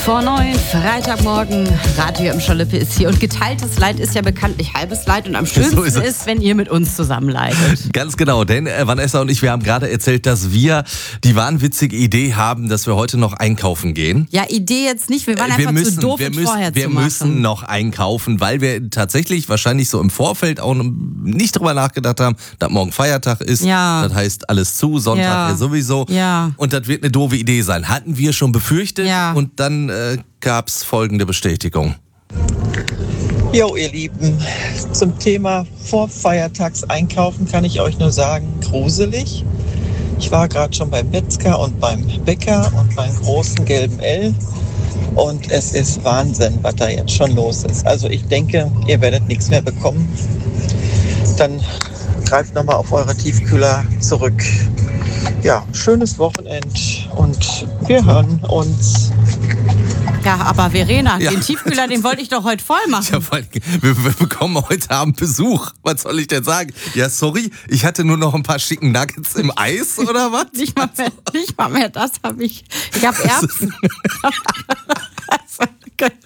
Vor 9, Freitagmorgen, Radio im Scholippe ist hier. Und geteiltes Leid ist ja bekanntlich halbes Leid. Und am schönsten ist, wenn ihr mit uns zusammen leidet. Ganz genau, denn Vanessa und ich, wir haben gerade erzählt, dass wir die wahnwitzige Idee haben, dass wir heute noch einkaufen gehen. Ja, Idee jetzt nicht, wir waren einfach zu doof, es vorher zu machen. Wir müssen noch einkaufen, weil wir tatsächlich wahrscheinlich so im Vorfeld auch nicht drüber nachgedacht haben, dass morgen Feiertag ist. Ja. Das heißt, alles zu, Sonntag ja sowieso. Ja. Und das wird eine doofe Idee sein. Hatten wir schon befürchtet und dann gab es folgende Bestätigung. Jo, ihr Lieben, zum Thema Vorfeiertags einkaufen kann ich euch nur sagen, gruselig. Ich war gerade schon beim Metzger und beim Bäcker und beim großen gelben L. Und es ist Wahnsinn, was da jetzt schon los ist. Also ich denke, ihr werdet nichts mehr bekommen. Dann greift nochmal auf eure Tiefkühler zurück. Ja, schönes Wochenend und wir hören uns. Ja, aber Verena, den Tiefkühler, den wollte ich doch heute voll machen. Ja, wir bekommen heute Abend Besuch. Was soll ich denn sagen? Ja, sorry, ich hatte nur noch ein paar schicken Nuggets im Eis, oder was? Nicht mal mehr das habe ich. Ich habe Erbsen.